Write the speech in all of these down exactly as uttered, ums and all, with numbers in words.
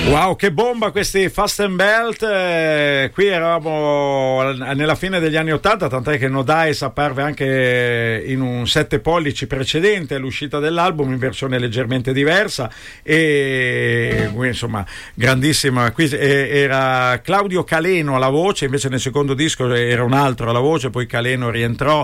Wow, che bomba questi Fast and Belt, eh, qui eravamo nella fine degli anni ottanta, tant'è che No Dice apparve anche in un sette pollici precedente all'uscita dell'album in versione leggermente diversa e insomma grandissima. Qui era Claudio Caleno alla voce, invece nel secondo disco era un altro alla voce, poi Caleno rientrò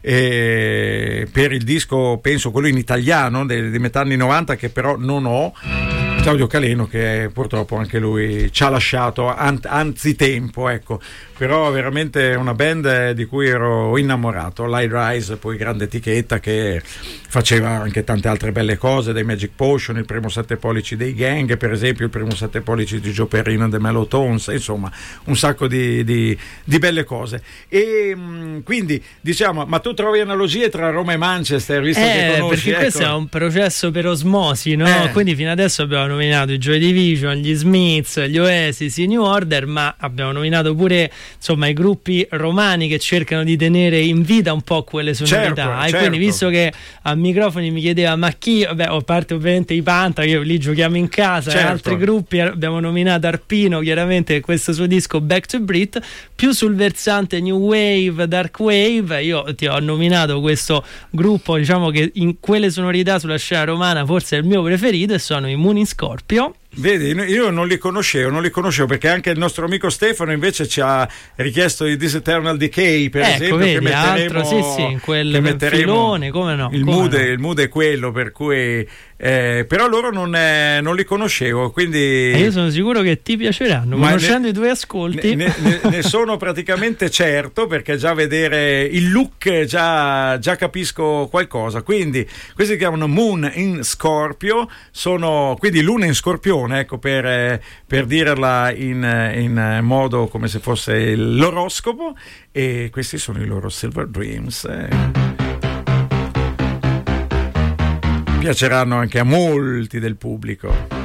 eh, per il disco, penso quello in italiano di metà anni novanta, che però non ho. Claudio Caleno, che purtroppo anche lui ci ha lasciato an- anzitempo, ecco, però veramente una band di cui ero innamorato. Light Rise, poi grande etichetta che faceva anche tante altre belle cose, dei Magic Potion, il primo sette pollici dei Gang, per esempio il primo sette pollici di Joe Perrino e The Mellotones, insomma un sacco di, di, di belle cose. E mh, quindi diciamo, ma tu trovi analogie tra Roma e Manchester, visto eh, che conosci? Perché ecco. Questo è un processo per osmosi, no? Eh. Quindi fino adesso abbiamo nominato i Joy Division, gli Smiths, gli Oasis, i New Order, ma abbiamo nominato pure insomma i gruppi romani che cercano di tenere in vita un po' quelle sonorità. Certo, e certo. quindi, visto che a microfoni mi chiedeva ma chi, vabbè, a parte ovviamente i Panta, che lì giochiamo in casa, certo. e altri gruppi, abbiamo nominato Arpino, chiaramente questo suo disco Back to Brit, più sul versante New Wave, Dark Wave. Io ti ho nominato questo gruppo, diciamo che in quelle sonorità sulla scena romana forse è il mio preferito, e sono i Moon in Scorpio. Vedi, io non li conoscevo, non li conoscevo perché anche il nostro amico Stefano invece ci ha richiesto di This Eternal Decay, per ecco, esempio, vedi, che metteremo, altro, sì, sì, in quel che metteremo filone, come no? Il, come mood, no. il mood è quello, per cui eh, però loro non, eh, non li conoscevo, quindi e io sono sicuro che ti piaceranno, ma conoscendo ne, i tuoi ascolti. Ne, ne, ne sono praticamente certo, perché già vedere il look già, già capisco qualcosa. Quindi questi si chiamano Moon in Scorpio, sono quindi luna in scorpione, ecco, per per dirla in, in modo come se fosse l'oroscopo, e questi sono i loro Silver Dreams. Eh. Piaceranno anche a molti del pubblico.